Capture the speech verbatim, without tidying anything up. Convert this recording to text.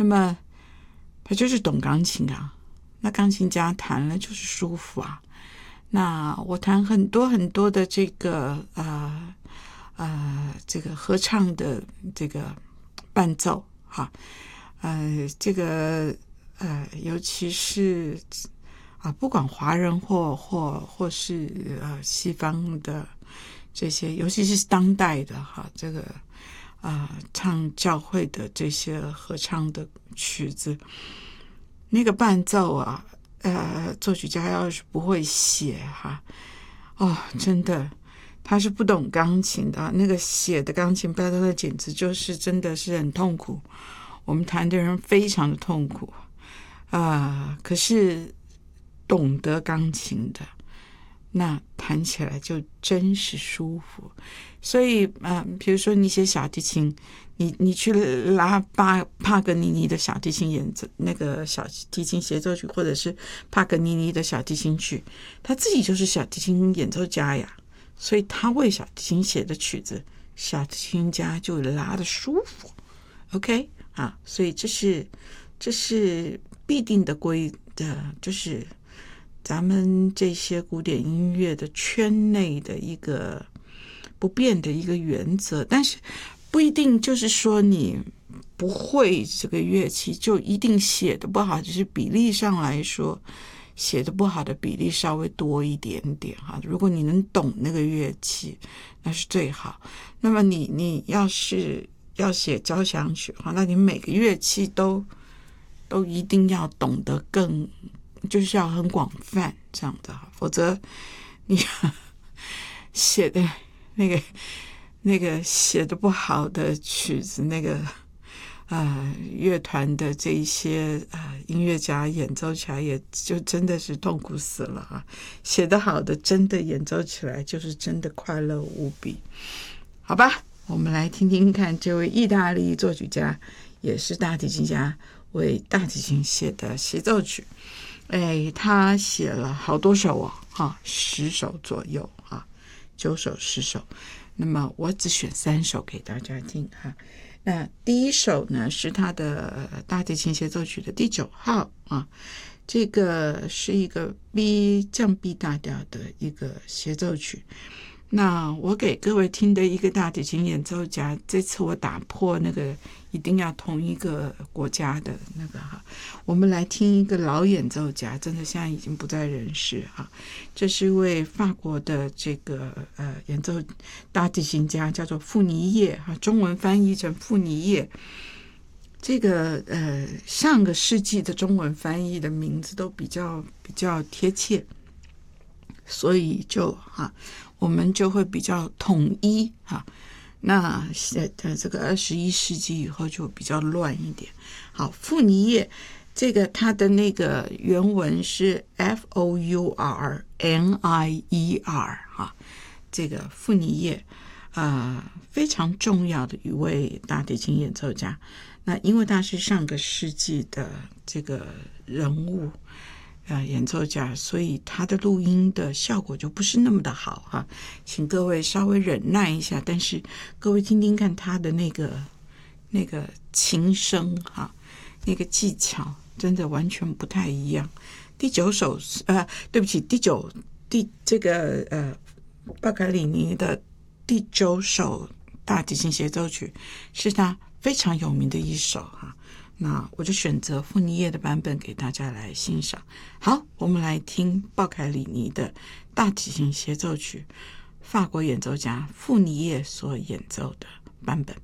那么他就是懂钢琴啊，那钢琴家弹了就是舒服啊。那我弹很多很多的这个呃呃这个合唱的这个伴奏哈，呃这个呃尤其是啊不管华人或或或是呃西方的这些，尤其是当代的哈这个啊、呃唱教会的这些合唱的曲子，那个伴奏啊，呃，作曲家要是不会写哈，哦，真的，他是不懂钢琴的，那个写的钢琴伴奏，那简直就是真的是很痛苦。我们弹的人非常的痛苦啊、呃，可是懂得钢琴的，那弹起来就真是舒服。所以，嗯、呃，比如说你写小提琴。你你去拉巴帕格尼尼的小提琴演奏那个小提琴协奏曲，或者是帕格尼尼的小提琴曲，他自己就是小提琴演奏家呀，所以他为小提琴写的曲子，小提琴家就拉得舒服。OK 啊，所以这是这是必定的规的，就是咱们这些古典音乐的圈内的一个不变的一个原则，但是。不一定就是说你不会这个乐器就一定写的不好，就是比例上来说写的不好的比例稍微多一点点哈。如果你能懂那个乐器那是最好。那么你你要是要写交响曲哈，那你每个乐器都都一定要懂得更就是要很广泛这样的，否则你写的那个那个写的不好的曲子，那个呃乐团的这一些呃音乐家演奏起来也就真的是痛苦死了哈。写得好的真的演奏起来就是真的快乐无比。好吧，我们来听听看这位意大利作曲家也是大提琴家为大提琴写的协奏曲。哎，他写了好多首哦，哈，十首左右哈，九首十首。那么我只选三首给大家听哈。那第一首呢是他的大提琴协奏曲的第九号啊，这个是一个 B 降 B 大调的一个协奏曲。那我给各位听的一个大提琴演奏家，这次我打破那个一定要同一个国家的那个哈，我们来听一个老演奏家，真的现在已经不在人世哈。这是一位法国的这个呃演奏大提琴家，叫做傅尼叶哈，中文翻译成傅尼叶。这个呃上个世纪的中文翻译的名字都比较比较贴切，所以就哈。我们就会比较统一哈，那呃这个二十一世纪以后就比较乱一点。好，傅尼叶这个它的那个原文是 F O U R N I E R 哈，这个傅尼叶呃非常重要的一位大提琴演奏家。那因为他是上个世纪的这个人物。呃，演奏家，所以他的录音的效果就不是那么的好哈，请各位稍微忍耐一下。但是各位听听看他的那个那个琴声哈，那个技巧真的完全不太一样。第九首呃，对不起，第九第这个呃鲍凯里尼的第九首大提琴协奏曲是他非常有名的一首哈。那我就选择傅尼叶的版本给大家来欣赏。好，我们来听鲍凯里尼的大提琴协奏曲，法国演奏家傅尼叶所演奏的版本。